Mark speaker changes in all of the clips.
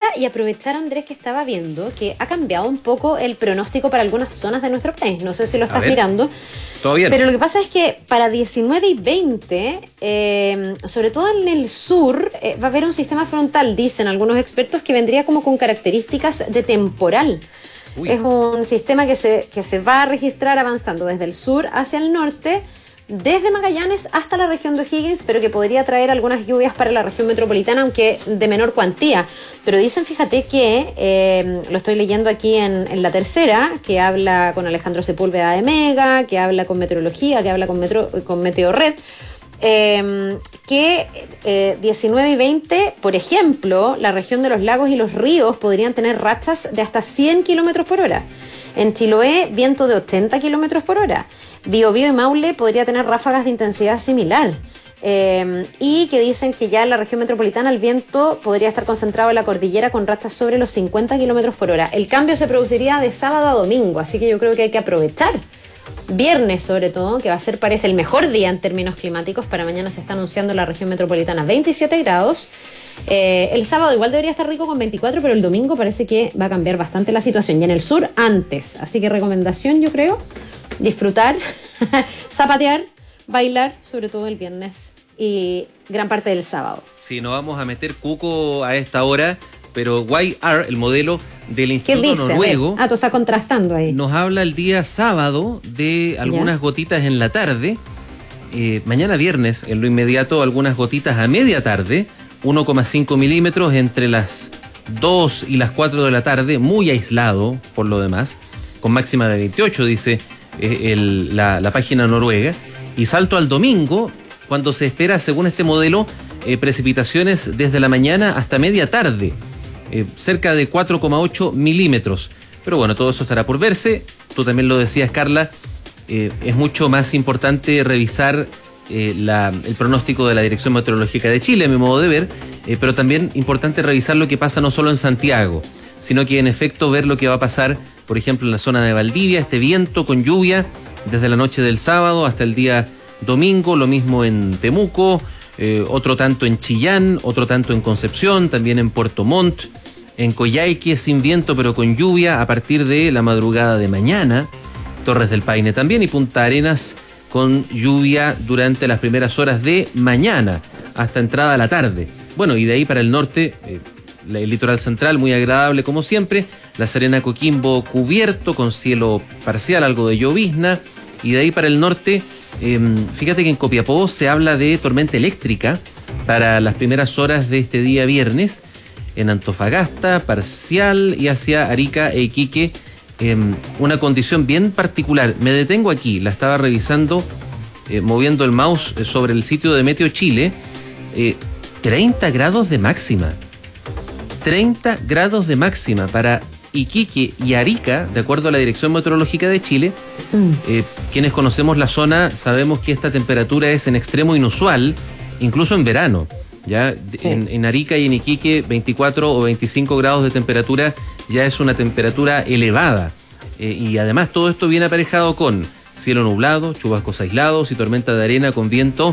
Speaker 1: y aprovechar, Andrés, que estaba viendo que ha cambiado un poco el pronóstico para algunas zonas de nuestro país. No sé si lo estás mirando.
Speaker 2: Todo bien.
Speaker 1: Pero lo que pasa es que para 19 y 20, sobre todo en el sur, va a haber un sistema frontal, dicen algunos expertos, que vendría como con características de temporal. Uy. Es un sistema que se va a registrar avanzando desde el sur hacia el norte, desde Magallanes hasta la región de O'Higgins, pero que podría traer algunas lluvias para la región metropolitana, aunque de menor cuantía. Pero dicen, fíjate que, lo estoy leyendo aquí en La Tercera, que habla con Alejandro Sepúlveda de Mega, que habla con Meteorología, que habla con Meteorred, que 19 y 20, por ejemplo, la región de los lagos y los ríos podrían tener rachas de hasta 100 kilómetros por hora. En Chiloé, viento de 80 kilómetros por hora. Biobío y Maule podría tener ráfagas de intensidad similar. Y que dicen que ya en la región metropolitana el viento podría estar concentrado en la cordillera con rachas sobre los 50 kilómetros por hora. El cambio se produciría de sábado a domingo, así que yo creo que hay que aprovechar. Viernes, sobre todo, que va a ser, parece, el mejor día en términos climáticos. Para mañana se está anunciando en la región metropolitana 27 grados. El sábado igual debería estar rico con 24, pero el domingo parece que va a cambiar bastante la situación. Y en el sur, antes. Así que recomendación, yo creo, disfrutar, zapatear, bailar, sobre todo el viernes y gran parte del sábado.
Speaker 2: Sí, no vamos a meter cuco a esta hora, pero YR, el modelo del Instituto Noruego...
Speaker 1: tú estás contrastando ahí.
Speaker 2: Nos habla el día sábado de algunas gotitas en la tarde. Mañana viernes, en lo inmediato, algunas gotitas a media tarde, 1,5 milímetros entre las 2 y las 4 de la tarde, muy aislado por lo demás, con máxima de 28, dice la página noruega. Y salto al domingo, cuando se espera, según este modelo, precipitaciones desde la mañana hasta media tarde, cerca de 4,8 milímetros. Pero bueno, todo eso estará por verse. Tú también lo decías, Carla, es mucho más importante revisar el pronóstico de la Dirección Meteorológica de Chile, a mi modo de ver, pero también importante revisar lo que pasa no solo en Santiago, sino que en efecto ver lo que va a pasar, por ejemplo, en la zona de Valdivia, este viento con lluvia desde la noche del sábado hasta el día domingo, lo mismo en Temuco, otro tanto en Chillán, otro tanto en Concepción, también en Puerto Montt, en Coyhaique sin viento pero con lluvia a partir de la madrugada de mañana, Torres del Paine también y Punta Arenas con lluvia durante las primeras horas de mañana hasta entrada a la tarde. Bueno, y de ahí para el norte, el litoral central muy agradable como siempre, La Serena, Coquimbo cubierto con cielo parcial, algo de llovizna, y de ahí para el norte, fíjate que en Copiapó se habla de tormenta eléctrica para las primeras horas de este día viernes, en Antofagasta parcial y hacia Arica e Iquique, una condición bien particular. Me detengo aquí, la estaba revisando, moviendo el mouse sobre el sitio de Meteo Chile, 30 grados de máxima. 30 grados de máxima para Iquique y Arica, de acuerdo a la Dirección Meteorológica de Chile. Quienes conocemos la zona sabemos que esta temperatura es en extremo inusual, incluso en verano. Ya sí. En Arica y en Iquique 24 o 25 grados de temperatura ya es una temperatura elevada. Y además todo esto viene aparejado con cielo nublado, chubascos aislados y tormenta de arena con viento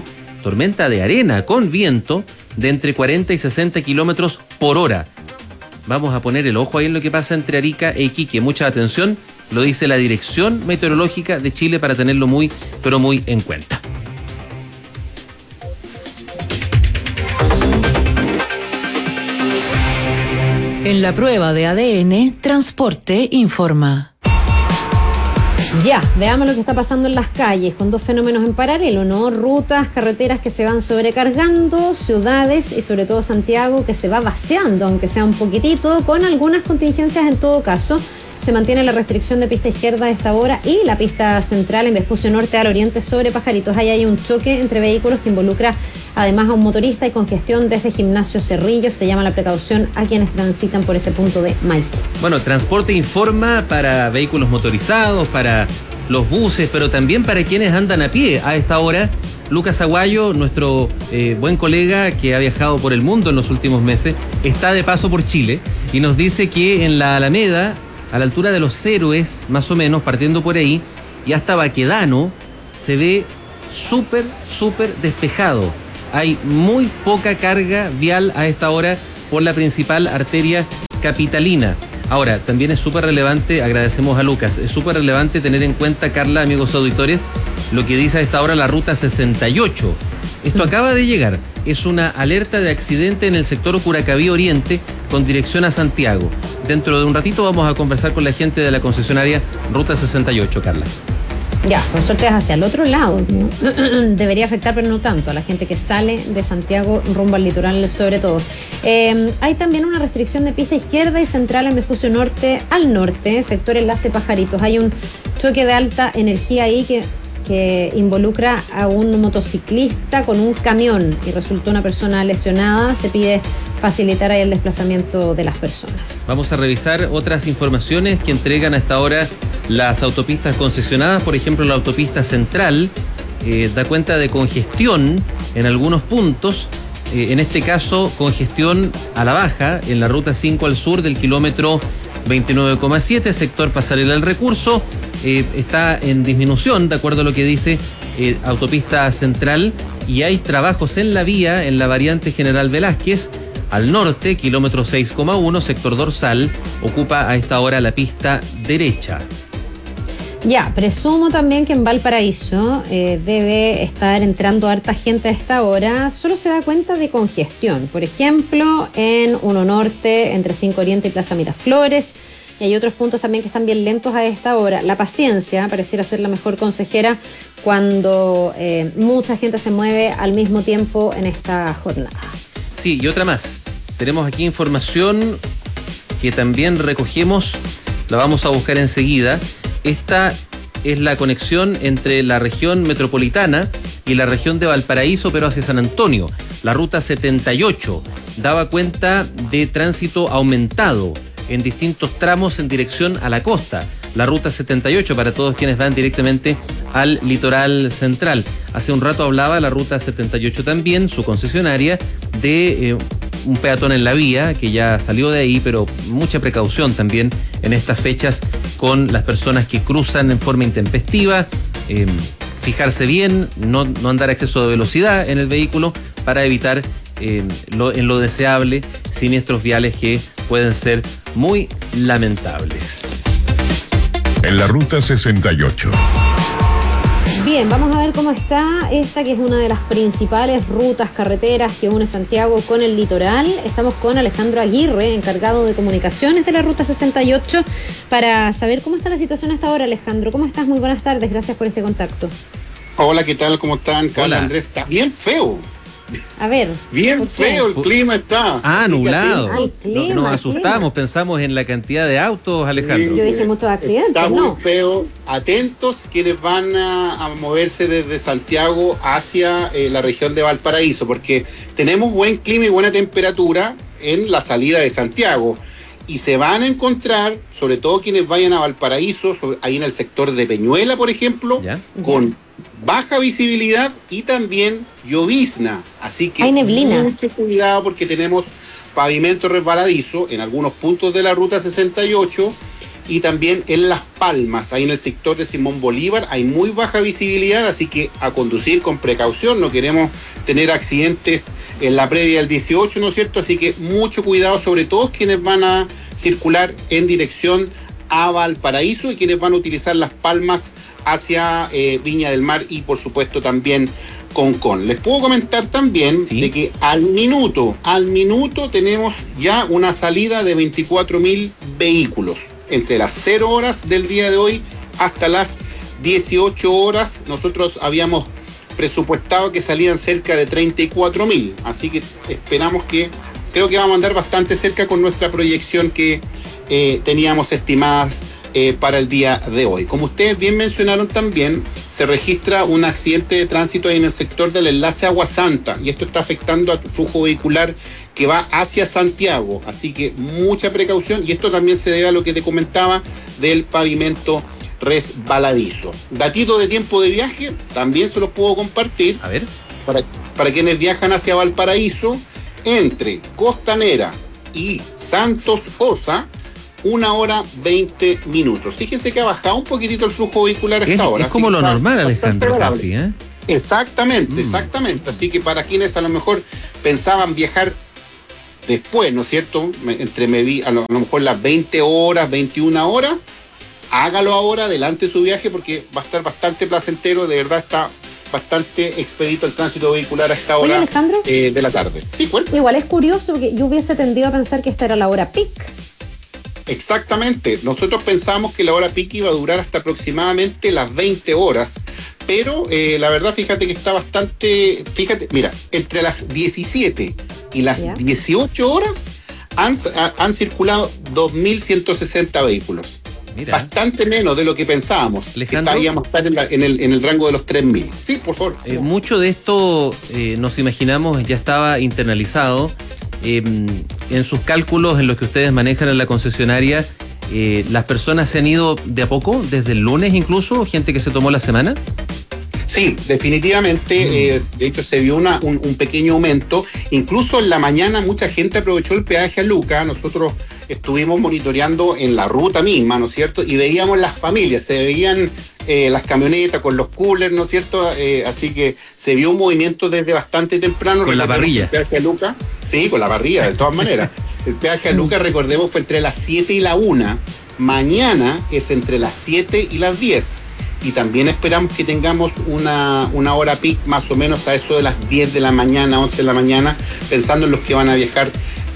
Speaker 2: de entre 40 y 60 kilómetros por hora. Vamos a poner el ojo ahí en lo que pasa entre Arica e Iquique. Mucha atención, lo dice la Dirección Meteorológica de Chile para tenerlo muy, pero muy en cuenta.
Speaker 3: En la prueba de ADN, Transporte informa.
Speaker 1: Ya, veamos lo que está pasando en las calles, con dos fenómenos en paralelo, ¿no? Rutas, carreteras que se van sobrecargando, ciudades y sobre todo Santiago que se va vaciando, aunque sea un poquitito, con algunas contingencias en todo caso. Se mantiene la restricción de pista izquierda a esta hora y la pista central en Vespucio Norte al oriente sobre Pajaritos. Ahí hay un choque entre vehículos que involucra además a un motorista y congestión desde Gimnasio Cerrillo. Se llama la precaución a quienes transitan por ese punto de Maipo.
Speaker 2: Bueno, Transporte informa para vehículos motorizados, para los buses, pero también para quienes andan a pie a esta hora. Lucas Aguayo, nuestro buen colega que ha viajado por el mundo en los últimos meses, está de paso por Chile y nos dice que en la Alameda, a la altura de los Héroes, más o menos, partiendo por ahí, y hasta Baquedano, se ve súper despejado. Hay muy poca carga vial a esta hora por la principal arteria capitalina. Ahora, también es súper relevante, agradecemos a Lucas, es súper relevante tener en cuenta, Carla, amigos auditores, lo que dice a esta hora la ruta 68. Esto acaba de llegar, es una alerta de accidente en el sector Curacaví Oriente con dirección a Santiago. Dentro de un ratito vamos a conversar con la gente de la concesionaria Ruta 68, Carla.
Speaker 1: Ya, por suerte es hacia el otro lado, ¿no? Debería afectar, pero no tanto, a la gente que sale de Santiago rumbo al litoral sobre todo. Hay también una restricción de pista izquierda y central en Vespucio Norte al norte, sector Enlace Pajaritos. Hay un choque de alta energía ahí que involucra a un motociclista con un camión y resultó una persona lesionada. Se pide facilitar ahí el desplazamiento de las personas.
Speaker 2: Vamos a revisar otras informaciones que entregan a esta hora las autopistas concesionadas. Por ejemplo, la autopista central da cuenta de congestión en algunos puntos. En este caso, congestión a la baja en la ruta 5 al sur del kilómetro 29,7, sector Pasarela del Recurso. Está en disminución, de acuerdo a lo que dice Autopista Central, y hay trabajos en la vía, en la variante General Velázquez, al norte, kilómetro 6,1, sector Dorsal, ocupa a esta hora la pista derecha.
Speaker 1: Ya, presumo también que en Valparaíso debe estar entrando harta gente a esta hora. Solo se da cuenta de congestión. Por ejemplo, en 1 Norte, entre 5 Oriente y Plaza Miraflores. Y hay otros puntos también que están bien lentos a esta hora. La paciencia pareciera ser la mejor consejera cuando mucha gente se mueve al mismo tiempo en esta jornada.
Speaker 2: Sí, y otra más. Tenemos aquí información que también recogemos, la vamos a buscar enseguida. Esta es la conexión entre la región metropolitana y la región de Valparaíso, pero hacia San Antonio. La ruta 78 daba cuenta de tránsito aumentado en distintos tramos en dirección a la costa. La ruta 78 para todos quienes van directamente al litoral central. Hace un rato hablaba la ruta 78 también, su concesionaria, de un peatón en la vía que ya salió de ahí, pero mucha precaución también en estas fechas con las personas que cruzan en forma intempestiva. Fijarse bien, no andar a exceso de velocidad en el vehículo para evitar en lo deseable siniestros viales que pueden ser muy lamentables.
Speaker 4: En la ruta 68.
Speaker 1: Bien, vamos a ver cómo está esta, que es una de las principales rutas carreteras que une Santiago con el litoral. Estamos con Alejandro Aguirre, encargado de comunicaciones de la ruta 68, para saber cómo está la situación hasta ahora. Alejandro, ¿cómo estás? Muy buenas tardes, gracias por este contacto.
Speaker 5: Hola, ¿qué tal? ¿Cómo están? Carla, Andrés, está bien feo.
Speaker 1: A ver.
Speaker 5: Bien feo el clima está.
Speaker 2: nublado.
Speaker 1: Ay, clima,
Speaker 2: Nos asustamos, pensamos en la cantidad de autos, Alejandro.
Speaker 1: Yo dije muchos accidentes,
Speaker 5: está
Speaker 1: ¿no?
Speaker 5: muy feo. Atentos quienes van a moverse desde Santiago hacia la región de Valparaíso, porque tenemos buen clima y buena temperatura en la salida de Santiago. Y se van a encontrar, sobre todo quienes vayan a Valparaíso, ahí en el sector de Peñuela, por ejemplo, con baja visibilidad y también llovizna. Así que
Speaker 1: hay neblina.
Speaker 5: Mucho cuidado porque tenemos pavimento resbaladizo en algunos puntos de la ruta 68 y también en Las Palmas, ahí en el sector de Simón Bolívar, hay muy baja visibilidad, así que a conducir con precaución, no queremos tener accidentes en la previa del 18, ¿no es cierto? Así que mucho cuidado, sobre todo quienes van a circular en dirección a Valparaíso y quienes van a utilizar Las Palmas hacia Viña del Mar y por supuesto también Concón. Les puedo comentar también de que al minuto tenemos ya una salida de 24.000 vehículos. Entre las 0 horas del día de hoy hasta las 18 horas, nosotros habíamos presupuestado que salían cerca de 34.000. Así que esperamos creo que vamos a andar bastante cerca con nuestra proyección que teníamos estimadas para el día de hoy. Como ustedes bien mencionaron también, se registra un accidente de tránsito en el sector del enlace Agua Santa y esto está afectando al flujo vehicular que va hacia Santiago, así que mucha precaución y esto también se debe a lo que te comentaba del pavimento resbaladizo. Datito de tiempo de viaje, también se los puedo compartir.
Speaker 2: A ver.
Speaker 5: Para quienes viajan hacia Valparaíso, entre Costanera y Santos Osa, 1 hora 20 minutos. Fíjense que ha bajado un poquitito el flujo vehicular hasta ahora.
Speaker 2: Es como lo normal, Alejandro, casi, ¿eh?
Speaker 5: Exactamente. Así que para quienes a lo mejor pensaban viajar después, ¿no es cierto? A lo mejor las 20 horas, 21 horas, hágalo ahora, adelante su viaje, porque va a estar bastante placentero, de verdad está bastante expedito el tránsito vehicular a esta hora.
Speaker 1: Oye, Alejandro,
Speaker 5: de la tarde. Sí, cuenta.
Speaker 1: Igual es curioso, porque yo hubiese tendido a pensar que esta era la hora peak.
Speaker 5: Exactamente, nosotros pensamos que la hora peak iba a durar hasta aproximadamente las 20 horas, pero la verdad, fíjate que está bastante, mira, entre las 17 y las 18 horas han circulado 2.160 vehículos. Mira. Bastante menos de lo que pensábamos.
Speaker 2: Alejandro,
Speaker 5: íbamos a estar en el rango de los 3.000. Sí, por favor.
Speaker 2: Mucho de esto nos imaginamos ya estaba internalizado. En sus cálculos, en los que ustedes manejan en la concesionaria, ¿las personas se han ido de a poco, desde el lunes incluso, gente que se tomó la semana?
Speaker 5: Sí, definitivamente, de hecho se vio un pequeño aumento, incluso en la mañana mucha gente aprovechó el peaje a Luca. Nosotros estuvimos monitoreando en la ruta misma, ¿no es cierto? Y veíamos las familias, se veían las camionetas con los coolers, ¿no es cierto? Así que se vio un movimiento desde bastante temprano.
Speaker 2: Con la parrilla.
Speaker 5: El peaje a Luca, sí, con la parrilla, de todas maneras. El peaje a Luca, recordemos, fue entre las 7 y la 1. Mañana es entre las 7 y las 10. Y también esperamos que tengamos una hora peak más o menos a eso de las 10 de la mañana, 11 de la mañana, pensando en los que van a viajar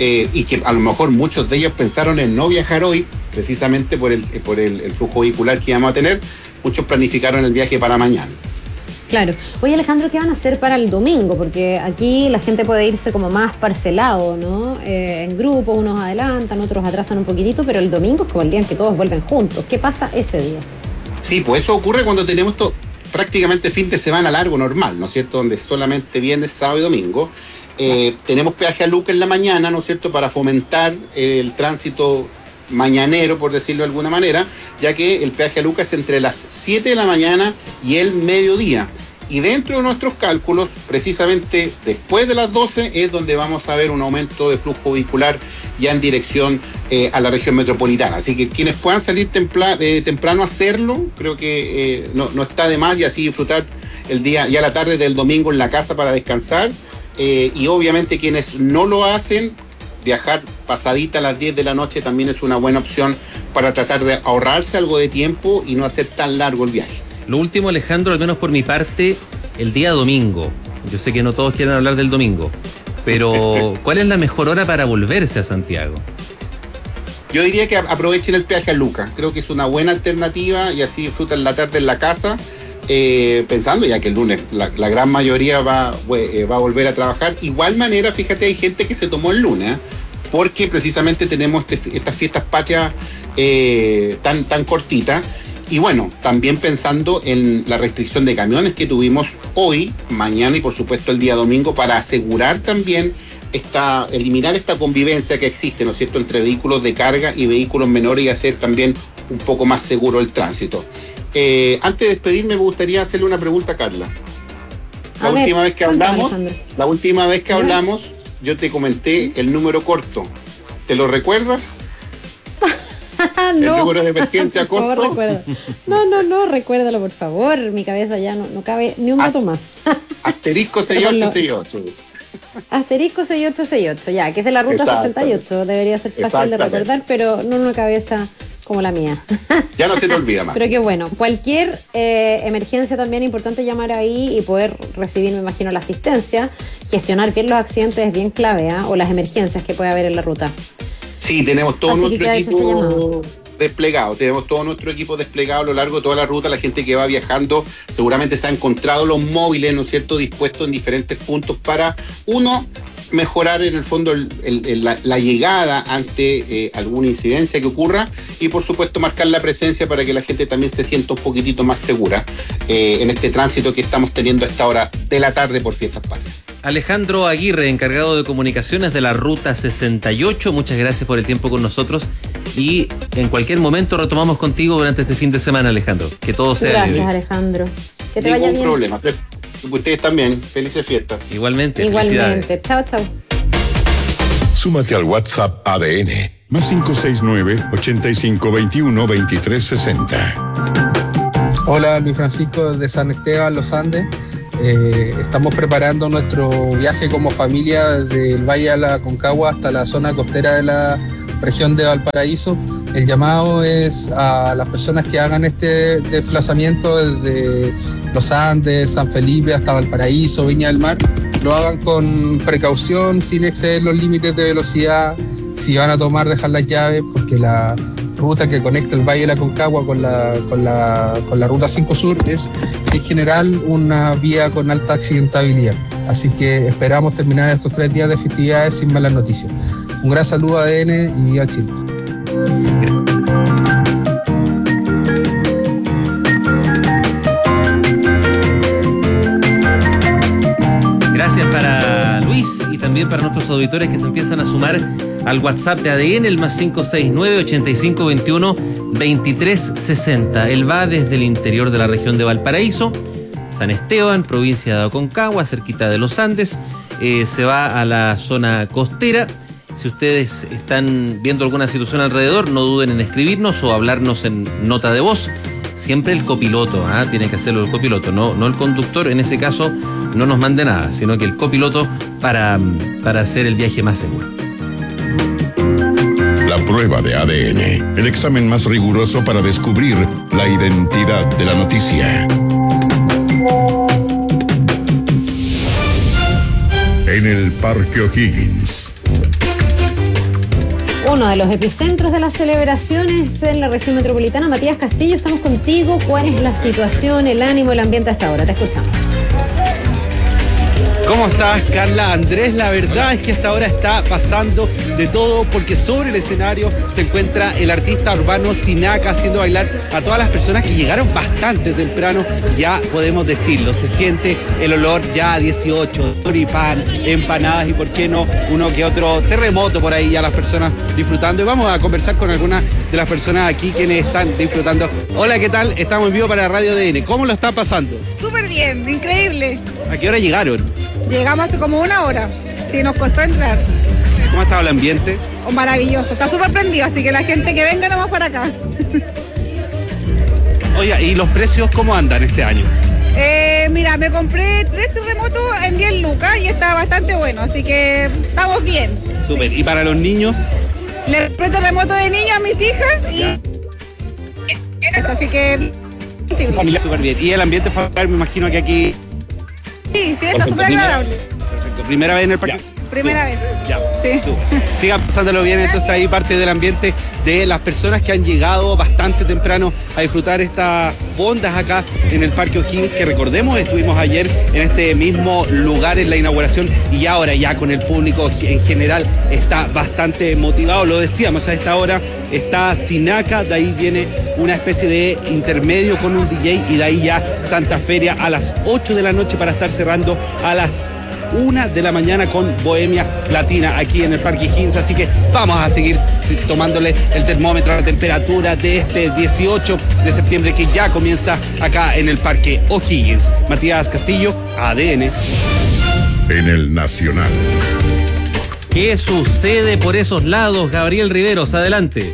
Speaker 5: y que a lo mejor muchos de ellos pensaron en no viajar hoy, precisamente por el flujo vehicular que íbamos a tener. Muchos planificaron el viaje para mañana.
Speaker 1: Claro. Oye, Alejandro, ¿qué van a hacer para el domingo? Porque aquí la gente puede irse como más parcelado, ¿no? En grupos, unos adelantan, otros atrasan un poquitito, pero el domingo es como el día en que todos vuelven juntos. ¿Qué pasa ese día?
Speaker 5: Sí, pues eso ocurre cuando tenemos prácticamente fin de semana largo normal, ¿no es cierto? Donde solamente viernes, sábado y domingo. Tenemos peaje a Luca en la mañana, ¿no es cierto? Para fomentar el tránsito mañanero, por decirlo de alguna manera, ya que el peaje a Luca es entre las 7 de la mañana y el mediodía. Y dentro de nuestros cálculos, precisamente después de las 12 es donde vamos a ver un aumento de flujo vehicular ya en dirección a la región metropolitana. Así que quienes puedan salir temprano a hacerlo, creo que no está de más, y así disfrutar el día, ya la tarde del domingo en la casa para descansar. Y obviamente quienes no lo hacen, viajar pasadita a las 10 de la noche también es una buena opción para tratar de ahorrarse algo de tiempo y no hacer tan largo el viaje.
Speaker 2: Lo último, Alejandro, al menos por mi parte, el día domingo. Yo sé que no todos quieren hablar del domingo, pero ¿cuál es la mejor hora para volverse a Santiago?
Speaker 5: Yo diría que aprovechen el peaje a Luca. Creo que es una buena alternativa y así disfrutan la tarde en la casa, pensando ya que el lunes la gran mayoría va a volver a trabajar. Igual manera, fíjate, hay gente que se tomó el lunes, porque precisamente tenemos estas fiestas patrias tan cortitas. Y bueno, también pensando en la restricción de camiones que tuvimos hoy, mañana y por supuesto el día domingo, para asegurar también eliminar esta convivencia que existe, ¿no es cierto?, entre vehículos de carga y vehículos menores, y hacer también un poco más seguro el tránsito. Antes de despedirme, me gustaría hacerle una pregunta a Carla. La última vez que hablamos, yo te comenté el número corto. ¿Te lo recuerdas?
Speaker 1: No,
Speaker 5: el número de emergencia corto.
Speaker 1: Por favor, no, recuérdalo, por favor. Mi cabeza ya no cabe ni un dato más.
Speaker 5: Asterisco 6868.
Speaker 1: Asterisco 6868, ya, que es de la ruta 68. Debería ser fácil de recordar, pero no una cabeza como la mía.
Speaker 5: Ya no se te olvida más.
Speaker 1: Pero que bueno, cualquier emergencia también es importante llamar ahí y poder recibir, me imagino, la asistencia. Gestionar bien los accidentes es bien clave, o las emergencias que puede haber en la ruta.
Speaker 5: Sí, tenemos todo nuestro equipo desplegado. Tenemos todo nuestro equipo desplegado a lo largo de toda la ruta. La gente que va viajando seguramente se ha encontrado los móviles, ¿no es cierto?, dispuestos en diferentes puntos para, mejorar en el fondo la llegada ante alguna incidencia que ocurra, y por supuesto marcar la presencia para que la gente también se sienta un poquitito más segura en este tránsito que estamos teniendo a esta hora de la tarde por fiestas patrias.
Speaker 2: Alejandro Aguirre, encargado de comunicaciones de la Ruta 68, muchas gracias por el tiempo con nosotros, y en cualquier momento retomamos contigo durante este fin de semana, Alejandro. Que todo sea
Speaker 1: Gracias,
Speaker 2: bien.
Speaker 1: Alejandro. Que te vaya bien.
Speaker 5: Ningún problema. Ustedes también. Felices fiestas.
Speaker 2: Igualmente.
Speaker 1: Chao.
Speaker 4: Súmate al WhatsApp ADN más 569-8521-2360.
Speaker 6: Hola, Luis Francisco de San Esteban, Los Andes. estamos preparando nuestro viaje como familia desde el Valle de la Aconcagua hasta la zona costera de la región de Valparaíso. El llamado es a las personas que hagan este desplazamiento desde los Andes, San Felipe hasta Valparaíso, Viña del Mar, lo hagan con precaución, sin exceder los límites de velocidad. Si van a tomar, dejar las llaves, porque la ruta que conecta el Valle de la Aconcagua con la Ruta 5 Sur es en general una vía con alta accidentabilidad. Así que esperamos terminar estos 3 días de festividades sin malas noticias. Un gran saludo a ADN y a Chile.
Speaker 2: Gracias para Luis y también para nuestros auditores que se empiezan a sumar al WhatsApp de ADN, el más 569-8521-2360. Él va desde el interior de la región de Valparaíso, San Esteban, provincia de Aconcagua, cerquita de los Andes. Se va a la zona costera. Si ustedes están viendo alguna situación alrededor, no duden en escribirnos o hablarnos en nota de voz. Siempre el copiloto, tiene que hacerlo el copiloto, no el conductor. En ese caso no nos mande nada, sino que el copiloto para hacer el viaje más seguro.
Speaker 4: La prueba de ADN, el examen más riguroso para descubrir la identidad de la noticia. En el Parque O'Higgins.
Speaker 1: Uno de los epicentros de las celebraciones en la región metropolitana. Matías Castillo, estamos contigo. ¿Cuál es la situación, el ánimo, el ambiente hasta ahora? Te escuchamos.
Speaker 7: ¿Cómo estás, Carla? Andrés, la verdad es que hasta ahora está pasando de todo, porque sobre el escenario se encuentra el artista urbano Sinaka haciendo bailar a todas las personas que llegaron bastante temprano, ya podemos decirlo. Se siente el olor ya a 18, choripán, empanadas y por qué no uno que otro terremoto por ahí, ya las personas disfrutando. Y vamos a conversar con algunas de las personas aquí quienes están disfrutando. Hola, ¿qué tal? Estamos en vivo para Radio ADN. ¿Cómo lo está pasando?
Speaker 8: Súper bien, increíble.
Speaker 7: ¿A qué hora llegaron?
Speaker 8: Llegamos hace como 1 hora. Sí, nos costó entrar.
Speaker 7: ¿Cómo ha estado el ambiente?
Speaker 8: Oh, maravilloso, está súper prendido, así que la gente que venga nomás para acá.
Speaker 7: Oiga, ¿y los precios cómo andan este año?
Speaker 8: Mira, me compré 3 terremotos en 10 lucas y está bastante bueno, así que estamos bien.
Speaker 7: Súper, sí. ¿Y para los niños?
Speaker 8: Le compré terremoto de niños a mis hijas y... Así que...
Speaker 7: Sí. Familia, súper bien. ¿Y el ambiente familiar? Me imagino que aquí...
Speaker 8: Sí, está súper agradable.
Speaker 7: Perfecto. ¿Primera vez en el parque?
Speaker 8: Primera vez.
Speaker 7: Ya.
Speaker 8: Sí.
Speaker 7: Sigan pasándolo bien, entonces ahí parte del ambiente de las personas que han llegado bastante temprano a disfrutar estas fondas acá en el Parque O'Higgins, que recordemos estuvimos ayer en este mismo lugar en la inauguración y ahora ya con el público en general está bastante motivado. Lo decíamos, a esta hora está Sinaka, de ahí viene una especie de intermedio con un DJ y de ahí ya Santa Feria a las 8 de la noche para estar cerrando a las 1 de la mañana con Bohemia Latina aquí en el Parque O'Higgins. Así que vamos a seguir tomándole el termómetro a la temperatura de este 18 de septiembre que ya comienza acá en el Parque O'Higgins. Matías Castillo, ADN.
Speaker 4: En el Nacional.
Speaker 2: ¿Qué sucede por esos lados? Gabriel Riveros, adelante.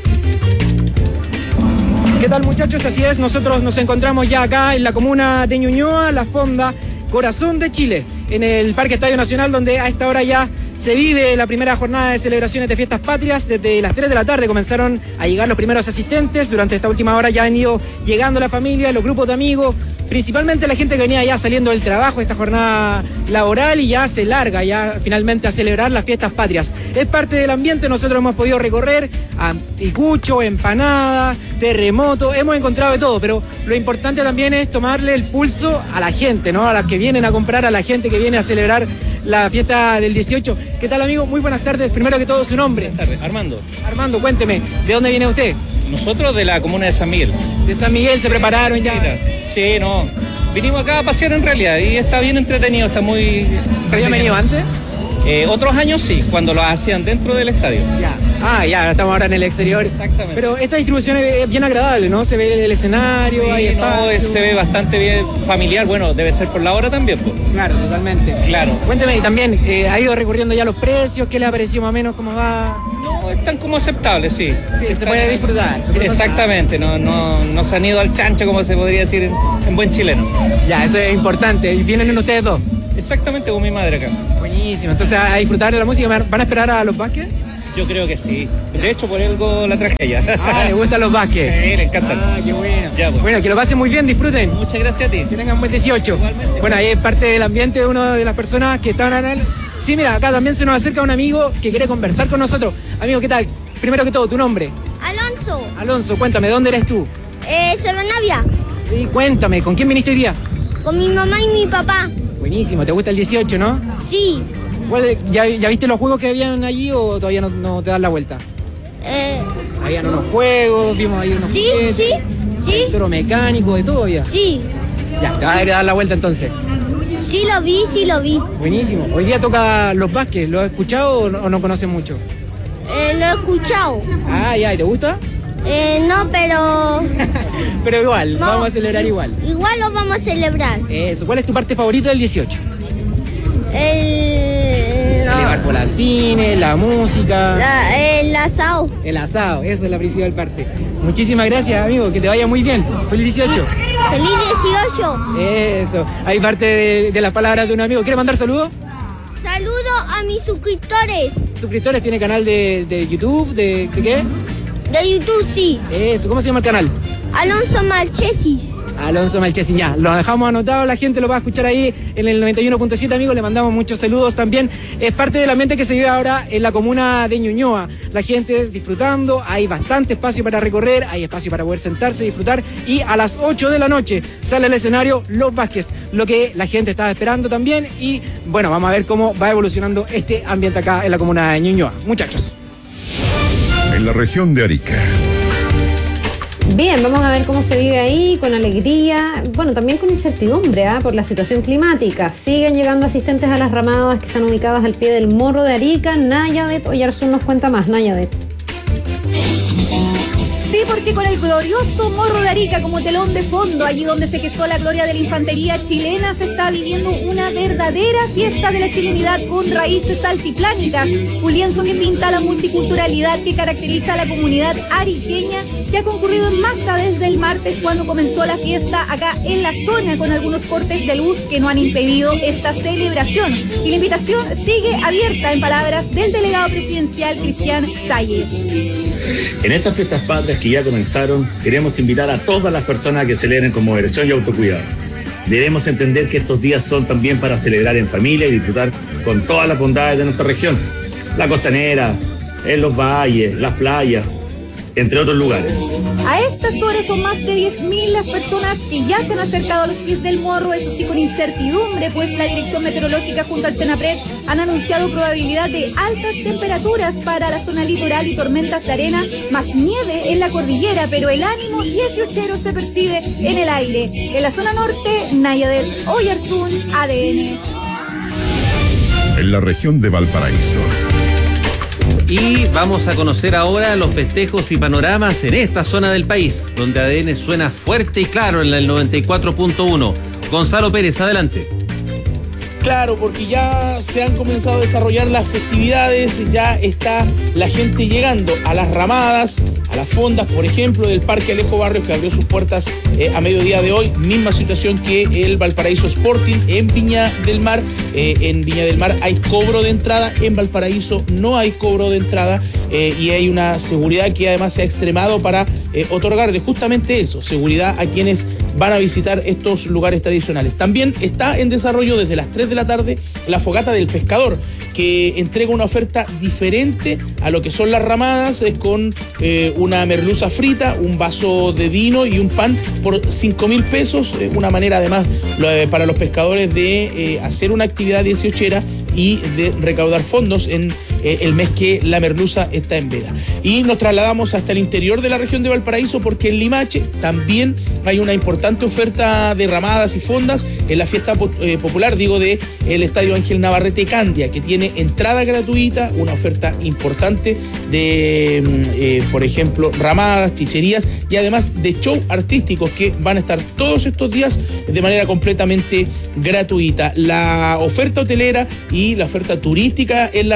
Speaker 9: ¿Qué tal, muchachos? Así es, nosotros nos encontramos ya acá en la comuna de Ñuñoa, la fonda Corazón de Chile, en el Parque Estadio Nacional, donde a esta hora ya se vive la primera jornada de celebraciones de fiestas patrias. Desde las 3 de la tarde comenzaron a llegar los primeros asistentes. Durante esta última hora ya han ido llegando la familia, los grupos de amigos, principalmente la gente que venía ya saliendo del trabajo, esta jornada laboral, y ya se larga ya finalmente a celebrar las fiestas patrias. Es parte del ambiente, nosotros hemos podido recorrer anticucho, empanada, terremoto, hemos encontrado de todo, pero lo importante también es tomarle el pulso a la gente, ¿no? A las que vienen a comprar, a la gente que viene a celebrar la fiesta del 18. ¿Qué tal, amigo? Muy buenas tardes. Primero que todo, su nombre.
Speaker 10: Buenas tardes. Armando.
Speaker 9: Armando, cuénteme, ¿de dónde viene usted?
Speaker 10: Nosotros de la comuna de San Miguel.
Speaker 9: ¿De San Miguel se prepararon ya?
Speaker 10: Sí, no. Vinimos acá a pasear en realidad y está bien entretenido, está muy...
Speaker 9: ¿Habían venido antes?
Speaker 10: Otros años sí, cuando lo hacían dentro del estadio.
Speaker 9: Ya. Ya estamos ahora en el exterior.
Speaker 10: Exactamente.
Speaker 9: Pero esta distribución es bien agradable, ¿no? Se ve el escenario,
Speaker 10: sí,
Speaker 9: hay espacio.
Speaker 10: Se ve bastante bien familiar, bueno, debe ser por la hora también, pues.
Speaker 9: Claro, totalmente.
Speaker 10: Claro.
Speaker 9: Cuénteme, y también, ¿ha ido recorriendo ya los precios? ¿Qué le ha parecido más o menos? ¿Cómo va?
Speaker 10: No, Están como aceptables, sí.
Speaker 9: Sí, se puede disfrutar.
Speaker 10: Exactamente, no se han ido al chancho, como se podría decir en buen chileno.
Speaker 9: Ya, eso es importante. ¿Y vienen ustedes dos?
Speaker 10: Exactamente, con mi madre acá.
Speaker 9: Buenísimo. Entonces, a disfrutar de la música. ¿Van a esperar a los Vázquez?
Speaker 10: Yo creo que sí. De hecho, por algo la traje allá.
Speaker 9: ¿Le gustan los Vázquez?
Speaker 10: Sí, le encantan.
Speaker 9: Qué bueno.
Speaker 10: Ya, pues.
Speaker 9: Bueno, que lo pasen muy bien, disfruten.
Speaker 10: Muchas gracias a ti.
Speaker 9: Que tengan buen 18.
Speaker 10: Igualmente.
Speaker 9: Bueno, ahí es parte del ambiente de una de las personas que estaban en el... Sí, mira, acá también se nos acerca un amigo que quiere conversar con nosotros. Amigo, ¿qué tal? Primero que todo, ¿tu nombre?
Speaker 11: Alonso.
Speaker 9: Alonso, cuéntame, ¿dónde eres tú?
Speaker 11: Navia.
Speaker 9: Y cuéntame, ¿con quién viniste hoy día?
Speaker 11: Con mi mamá y mi papá.
Speaker 9: Buenísimo, ¿te gusta el 18, no?
Speaker 11: Sí.
Speaker 9: ¿Ya viste los juegos que habían allí o todavía no te das la vuelta? Habían unos juegos, vimos ahí unos juguetes,
Speaker 11: sí.
Speaker 9: Toro mecánico, de todo había.
Speaker 11: Sí.
Speaker 9: Ya, te vas a ir a dar la vuelta entonces.
Speaker 11: Sí lo vi.
Speaker 9: Buenísimo. Hoy día toca los Vázquez, ¿lo has escuchado o no conoces mucho?
Speaker 11: Lo he escuchado.
Speaker 9: Ya, ¿y te gusta?
Speaker 11: No, pero...
Speaker 9: Pero igual, vamos a celebrar igual.
Speaker 11: Igual lo vamos a celebrar.
Speaker 9: Eso, ¿cuál es tu parte favorita del 18?
Speaker 11: El
Speaker 9: volantina, la música.
Speaker 11: El asado.
Speaker 9: El asado, eso es la principal parte. Muchísimas gracias, amigo, que te vaya muy bien. Feliz 18.
Speaker 11: Feliz 18.
Speaker 9: Eso, hay parte de las palabras de un amigo. ¿Quiere mandar saludos?
Speaker 11: Saludo a mis suscriptores.
Speaker 9: ¿Suscriptores? ¿Tiene canal de YouTube? ¿De qué?
Speaker 11: De YouTube, sí.
Speaker 9: Eso, ¿cómo se llama el canal?
Speaker 11: Alonso Marchesis.
Speaker 9: Alonso Marchesis, ya, lo dejamos anotado, la gente lo va a escuchar ahí en el 91.7, amigos, le mandamos muchos saludos también. Es parte del ambiente que se vive ahora en la comuna de Ñuñoa, la gente disfrutando, hay bastante espacio para recorrer, hay espacio para poder sentarse, disfrutar, y a las 8 de la noche sale al escenario Los Vázquez, lo que la gente estaba esperando también, y bueno, vamos a ver cómo va evolucionando este ambiente acá en la comuna de Ñuñoa. Muchachos.
Speaker 4: En la región de Arica.
Speaker 1: Bien, vamos a ver cómo se vive ahí, con alegría, bueno, también con incertidumbre por la situación climática. Siguen llegando asistentes a las ramadas que están ubicadas al pie del Morro de Arica. Nayadet Oyarzún nos cuenta más. Nayadet.
Speaker 12: Sí, porque con el glorioso Morro de Arica como telón de fondo, allí donde se gestó la gloria de la infantería chilena, se está viviendo una verdadera fiesta de la chilenidad con raíces altiplánicas, un lienzo que pinta la multiculturalidad que caracteriza a la comunidad ariqueña, que ha concurrido en masa desde el martes cuando comenzó la fiesta acá en la zona, con algunos cortes de luz que no han impedido esta celebración. Y la invitación sigue abierta, en palabras del delegado presidencial Cristian Salles.
Speaker 13: En estas fiestas patrias que ya comenzaron, queremos invitar a todas las personas a que celebren con moderación y autocuidado. Debemos entender que estos días son también para celebrar en familia y disfrutar con todas las bondades de nuestra región. La costanera, en los valles, las playas, entre otros lugares.
Speaker 12: A estas horas son más de 10.000 las personas que ya se han acercado a los pies del morro, eso sí con incertidumbre, pues la Dirección Meteorológica junto al Senapred han anunciado probabilidad de altas temperaturas para la zona litoral y tormentas de arena, más nieve en la cordillera, pero el ánimo 18ero se percibe en el aire. En la zona norte, Nayadet Oyarzún, ADN.
Speaker 4: En la región de Valparaíso.
Speaker 2: Y vamos a conocer ahora los festejos y panoramas en esta zona del país, donde ADN suena fuerte y claro en el 94.1. Gonzalo Pérez, adelante.
Speaker 14: Claro, porque ya se han comenzado a desarrollar las festividades, ya está la gente llegando a las ramadas, a las fondas, por ejemplo, del Parque Alejo Barrios, que abrió sus puertas a mediodía de hoy. Misma situación que el Valparaíso Sporting en Viña del Mar. En Viña del Mar hay cobro de entrada, en Valparaíso no hay cobro de entrada, y hay una seguridad que además se ha extremado para otorgarle justamente eso, seguridad a quienes van a visitar estos lugares tradicionales. También está en desarrollo desde las 3 de la tarde la Fogata del Pescador, que entrega una oferta diferente a lo que son las ramadas, con una merluza frita, un vaso de vino y un pan por 5.000 pesos, una manera además para los pescadores de hacer una actividad 18era y de recaudar fondos en el mes que la merluza está en veda. Y nos trasladamos hasta el interior de la región de Valparaíso, porque en Limache también hay una importante oferta de ramadas y fondas en la fiesta popular, de el Estadio Ángel Navarrete Candia, que tiene entrada gratuita, una oferta importante de, por ejemplo, ramadas, chicherías y además de show artísticos que van a estar todos estos días de manera completamente gratuita. La oferta hotelera y la oferta turística en la región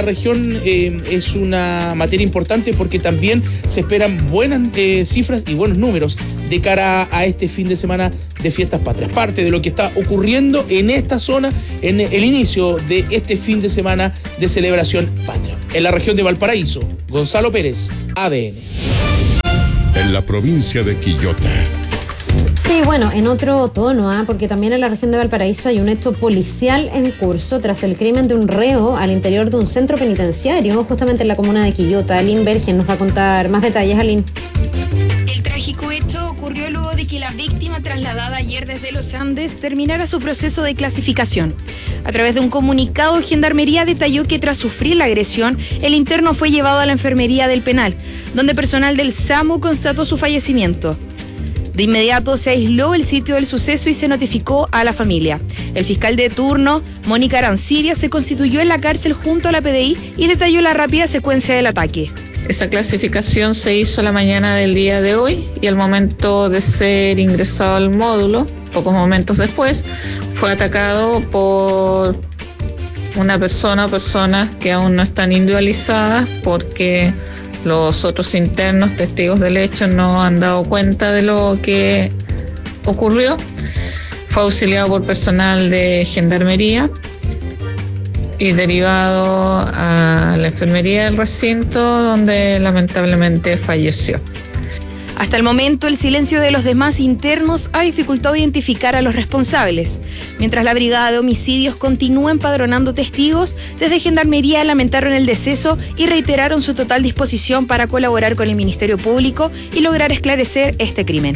Speaker 14: también es una materia importante porque también se esperan buenas cifras y buenos números de cara a este fin de semana de Fiestas Patrias. Parte de lo que está ocurriendo en esta zona en el inicio de este fin de semana de celebración patria. En la región de Valparaíso, Gonzalo Pérez, ADN.
Speaker 4: En la provincia de Quillota.
Speaker 1: Sí, bueno, en otro tono, porque también en la región de Valparaíso hay un hecho policial en curso tras el crimen de un reo al interior de un centro penitenciario, justamente en la comuna de Quillota. Aline Bergen nos va a contar más detalles. Aline.
Speaker 15: El trágico hecho ocurrió luego de que la víctima trasladada ayer desde los Andes terminara su proceso de clasificación. A través de un comunicado, Gendarmería detalló que tras sufrir la agresión, el interno fue llevado a la enfermería del penal, donde personal del SAMU constató su fallecimiento. De inmediato se aisló el sitio del suceso y se notificó a la familia. El fiscal de turno, Mónica Arancibia, se constituyó en la cárcel junto a la PDI y detalló la rápida secuencia del ataque.
Speaker 16: Esta clasificación se hizo la mañana del día de hoy y al momento de ser ingresado al módulo, pocos momentos después, fue atacado por una persona o personas que aún no están individualizadas porque los otros internos, testigos del hecho, no han dado cuenta de lo que ocurrió. Fue auxiliado por personal de Gendarmería y derivado a la enfermería del recinto, donde lamentablemente falleció.
Speaker 15: Hasta el momento, el silencio de los demás internos ha dificultado identificar a los responsables. Mientras la Brigada de Homicidios continúa empadronando testigos, desde Gendarmería lamentaron el deceso y reiteraron su total disposición para colaborar con el Ministerio Público y lograr esclarecer este crimen.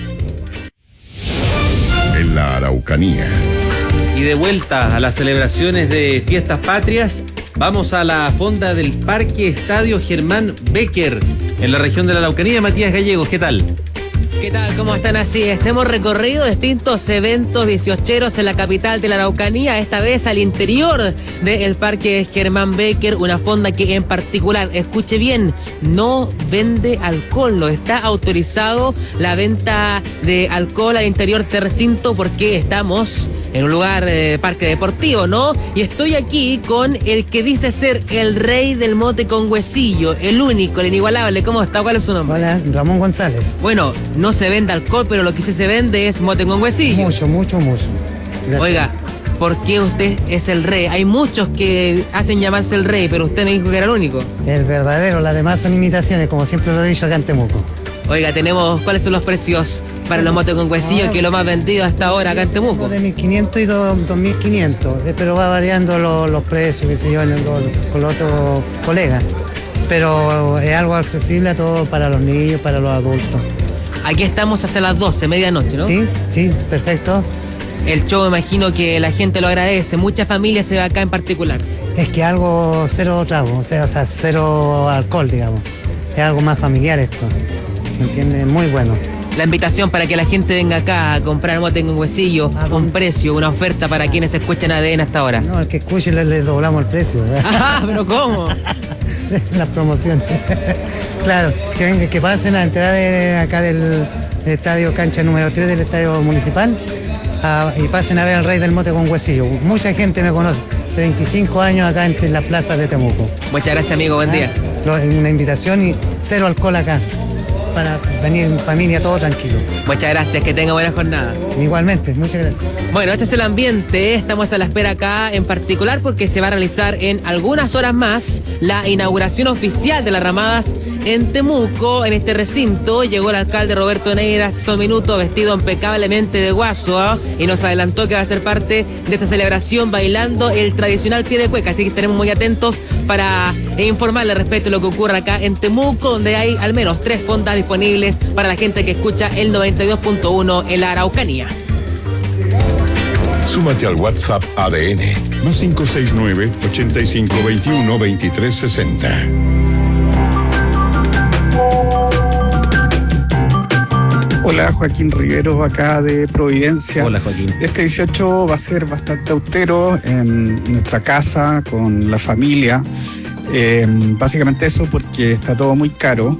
Speaker 4: En la Araucanía.
Speaker 2: Y de vuelta a las celebraciones de Fiestas Patrias, vamos a la fonda del Parque Estadio Germán Becker, en la región de la Araucanía. Matías Gallegos, ¿qué tal?
Speaker 17: ¿Qué tal? ¿Cómo están? Así es, hemos recorrido distintos eventos 18eros en la capital de la Araucanía, esta vez al interior del Parque Germán Becker, una fonda que en particular, escuche bien, no vende alcohol, no está autorizado la venta de alcohol al interior del recinto porque estamos en un lugar de parque deportivo, ¿no? Y estoy aquí con el que dice ser el rey del mote con huesillo, el único, el inigualable. ¿Cómo está? ¿Cuál es su nombre?
Speaker 18: Hola, Ramón González.
Speaker 17: Bueno, no se vende alcohol, pero lo que sí se vende es mote con huesillo.
Speaker 18: Mucho. Gracias.
Speaker 17: Oiga, ¿por qué usted es el rey? Hay muchos que hacen llamarse el rey, pero usted me dijo que era el único.
Speaker 18: El verdadero, las demás son imitaciones, como siempre lo he dicho acá en Temuco.
Speaker 17: Oiga, ¿cuáles son los precios para los motes con huesillo, que es lo más vendido hasta ahora acá en Temuco?
Speaker 18: De 1.500 y 2.500, pero va variando los precios, que se llevan con los otros colegas. Pero es algo accesible a todos, para los niños, para los adultos.
Speaker 17: Aquí estamos hasta las 12, medianoche, ¿no?
Speaker 18: Sí, perfecto.
Speaker 17: El show, me imagino que la gente lo agradece, mucha familia se ve acá en particular.
Speaker 18: Es que algo cero trago, o sea, cero alcohol, digamos. Es algo más familiar esto, ¿me entiendes? Muy bueno.
Speaker 17: La invitación para que la gente venga acá a comprar mote con huesillo, un precio, una oferta para quienes escuchan ADN hasta ahora.
Speaker 18: No, al que escuche le doblamos el precio.
Speaker 17: Ah, pero ¿cómo?
Speaker 18: Las promociones. Claro, que vengan, que pasen a entrar de acá del estadio cancha número 3 del estadio municipal y pasen a ver al rey del mote con huesillo. Mucha gente me conoce, 35 años acá en la plaza de Temuco.
Speaker 17: Muchas gracias, amigo, buen día.
Speaker 18: Una invitación y cero alcohol acá, para venir en familia todo tranquilo.
Speaker 17: Muchas gracias, que tenga buena jornada.
Speaker 18: Igualmente, muchas gracias.
Speaker 17: Bueno, este es el ambiente, estamos a la espera acá en particular porque se va a realizar en algunas horas más la inauguración oficial de las ramadas en Temuco. En este recinto llegó el alcalde Roberto Neira hace un minuto, vestido impecablemente de guaso, y nos adelantó que va a ser parte de esta celebración bailando el tradicional pie de cueca, así que estaremos muy atentos para informarle respecto a lo que ocurre acá en Temuco, donde hay al menos 3 fondas disponibles para la gente que escucha el 92.1 en la Araucanía.
Speaker 4: Súmate al WhatsApp ADN, más 569-8521-2360.
Speaker 19: Hola, Joaquín Rivero, acá de Providencia.
Speaker 2: Hola, Joaquín.
Speaker 19: Este 18 va a ser bastante austero en nuestra casa, con la familia. Básicamente eso porque está todo muy caro.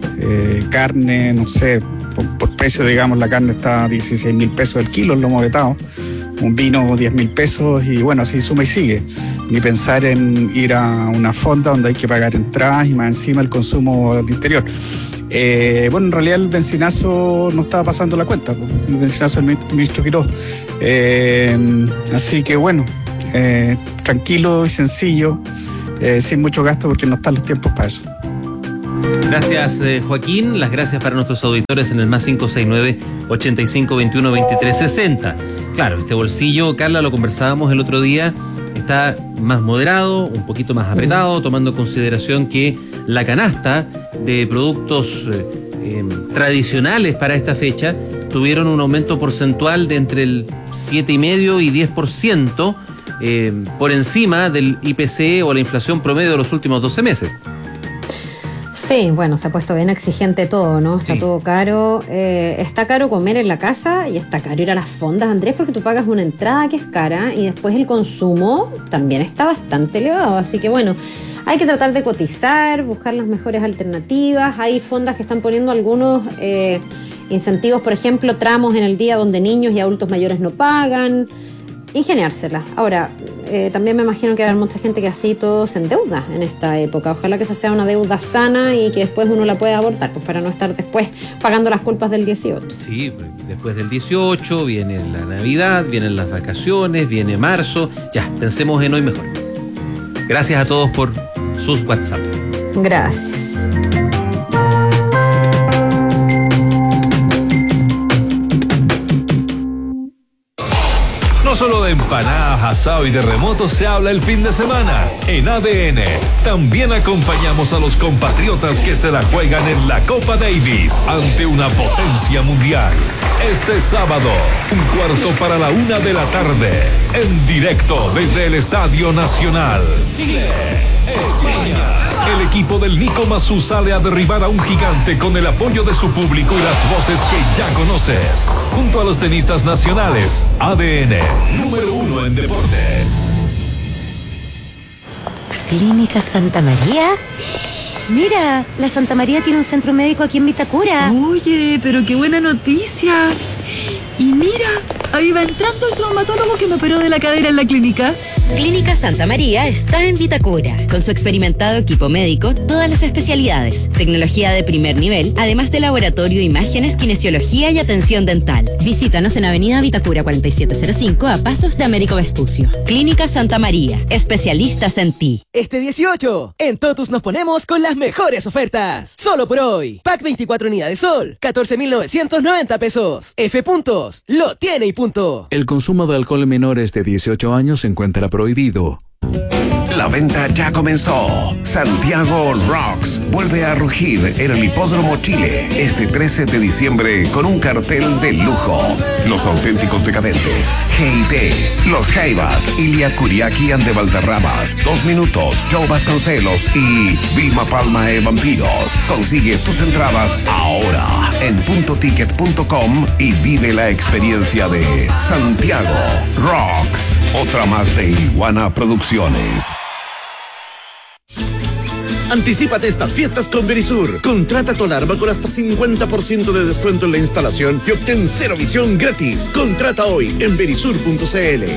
Speaker 19: Carne, no sé, por precio, digamos, la carne está a 16.000 pesos el kilo, lo hemos vetado. un vino 10.000 pesos y bueno, así suma y sigue. Ni pensar en ir a una fonda donde hay que pagar entradas y más encima el consumo al interior. Bueno, en realidad el bencinazo no estaba pasando la cuenta, el bencinazo del ministro Quirós. Así que bueno, tranquilo y sencillo, sin mucho gasto porque no están los tiempos para eso.
Speaker 2: Gracias, Joaquín. Las gracias para nuestros auditores en el más 569-8521-2360. Claro, este bolsillo, Carla, lo conversábamos el otro día, está más moderado, un poquito más apretado, tomando en consideración que la canasta de productos tradicionales para esta fecha tuvieron un aumento porcentual de entre el 7,5% y 10%, por encima del IPC o la inflación promedio de los últimos 12 meses.
Speaker 1: Sí, bueno, se ha puesto bien exigente todo, ¿no? Está todo caro. Está caro comer en la casa y está caro ir a las fondas, Andrés, porque tú pagas una entrada que es cara y después el consumo también está bastante elevado. Así que bueno, hay que tratar de cotizar, buscar las mejores alternativas. Hay fondas que están poniendo algunos incentivos, por ejemplo, tramos en el día donde niños y adultos mayores no pagan. Ingeniárselas. Ahora, también me imagino que va a haber mucha gente que así todo se endeuda en esta época. Ojalá que esa sea una deuda sana y que después uno la pueda abordar, pues para no estar después pagando las culpas del 18.
Speaker 2: Sí, después del 18 viene la Navidad, vienen las vacaciones, viene marzo. Ya, pensemos en hoy mejor. Gracias a todos por sus WhatsApp.
Speaker 1: Gracias.
Speaker 20: No solo de empanadas, asado y terremotos se habla el fin de semana. En ADN también acompañamos a los compatriotas que se la juegan en la Copa Davis ante una potencia mundial. Este sábado, 1:15 p.m, en directo desde el Estadio Nacional. Chile, España. El equipo del Nico Massú sale a derribar a un gigante con el apoyo de su público y las voces que ya conoces. Junto a los tenistas nacionales, ADN, número 1 en deportes.
Speaker 21: ¿Clínica Santa María? Mira, la Santa María tiene un centro médico aquí en Vitacura.
Speaker 22: Oye, pero qué buena noticia. Y mira, ahí va entrando el traumatólogo que me operó de la cadera en la clínica.
Speaker 23: Clínica Santa María está en Vitacura. Con su experimentado equipo médico, todas las especialidades, tecnología de primer nivel, además de laboratorio, imágenes, kinesiología y atención dental. Visítanos en Avenida Vitacura 4705 a pasos de Américo Vespucio. Clínica Santa María, especialistas en ti.
Speaker 24: Este 18, en Totus nos ponemos con las mejores ofertas. Solo por hoy. Pack 24 unidades Sol, 14,990 pesos. F puntos, lo tiene y punto.
Speaker 25: El consumo de alcohol en menores de 18 años se encuentra prohibido.
Speaker 26: La venta ya comenzó. Santiago Rocks vuelve a rugir en el Hipódromo Chile este 13 de diciembre con un cartel de lujo. Los auténticos decadentes, G&T, Los Jaivas, Ilia Kuriaki and de Valderramas, 2 Minutos, Joe Vasconcelos y Vilma Palma e Vampiros. Consigue tus entradas ahora en puntoticket.com y vive la experiencia de Santiago Rocks. Otra más de Iguana Producciones.
Speaker 27: Anticípate estas fiestas con Verisur. Contrata tu alarma con hasta 50% de descuento en la instalación y obtén cero visión gratis. Contrata hoy en verisur.cl.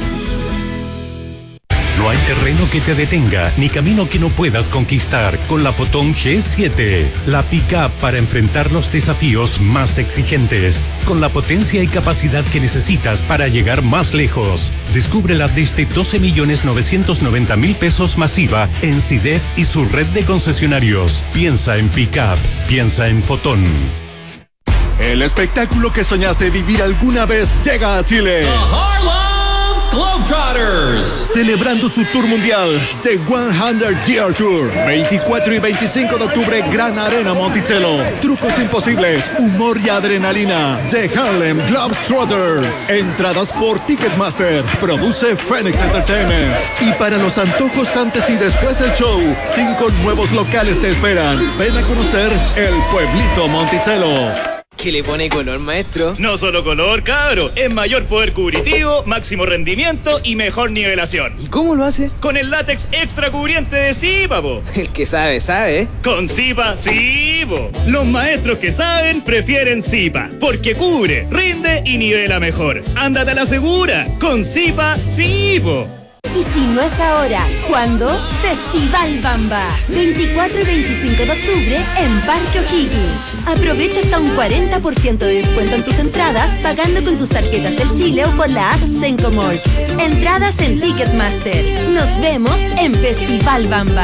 Speaker 28: No hay terreno que te detenga, ni camino que no puedas conquistar con la Fotón G7. La pick-up para enfrentar los desafíos más exigentes, con la potencia y capacidad que necesitas para llegar más lejos. Descúbrela desde 12,990,000 pesos masiva en CIDEF y su red de concesionarios. Piensa en pick-up, piensa en Fotón.
Speaker 29: El espectáculo que soñaste vivir alguna vez llega a Chile. Globetrotters, celebrando su tour mundial, The 100 Year Tour, 24 y 25 de octubre, Gran Arena Monticello. Trucos imposibles, humor y adrenalina, The Harlem Globetrotters. Entradas por Ticketmaster, produce Phoenix Entertainment. Y para los antojos antes y después del show, 5 nuevos locales te esperan. Ven a conocer el Pueblito Monticello.
Speaker 3: ¿Qué le pone color, maestro?
Speaker 5: No solo color, cabro. Es mayor poder cubritivo, máximo rendimiento y mejor nivelación.
Speaker 3: ¿Y cómo lo hace?
Speaker 5: Con el látex extra cubriente de Zipa, po.
Speaker 3: El que sabe, sabe.
Speaker 5: Con Zipa, sí, po. Los maestros que saben prefieren Zipa, porque cubre, rinde y nivela mejor. Ándate a la segura. Con Zipa, sí, po.
Speaker 21: Y si no es ahora, ¿cuándo? Festival Bamba. 24 y 25 de octubre en Parque O'Higgins. Aprovecha hasta un 40% de descuento en tus entradas pagando con tus tarjetas del Chile o con la app Senco Malls. Entradas en Ticketmaster. Nos vemos en Festival Bamba.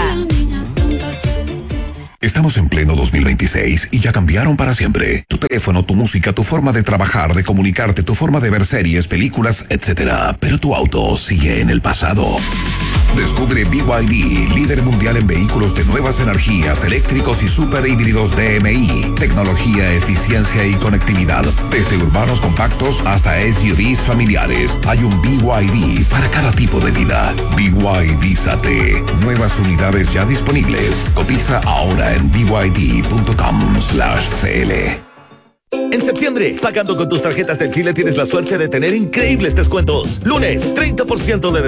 Speaker 26: Estamos en pleno 2026 y ya cambiaron para siempre. Tu teléfono, tu música, tu forma de trabajar, de comunicarte, tu forma de ver series, películas, etc. Pero tu auto sigue en el pasado. Descubre BYD, líder mundial en vehículos de nuevas energías, eléctricos y super híbridos DMI. Tecnología, eficiencia y conectividad. Desde urbanos compactos hasta SUVs familiares. Hay un BYD para cada tipo de vida. BYD-Sate. Nuevas unidades ya disponibles. Cotiza ahora en byd.com/cl.
Speaker 29: En septiembre, pagando con tus tarjetas del Chile tienes la suerte de tener increíbles descuentos. Lunes, 30% de descuento